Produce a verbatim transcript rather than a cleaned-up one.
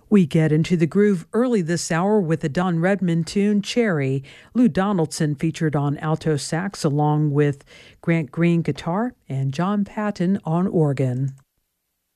We get into the groove early this hour with the Don Redman tune, Cherry. Lou Donaldson featured on alto sax along with Grant Green guitar and John Patton on organ.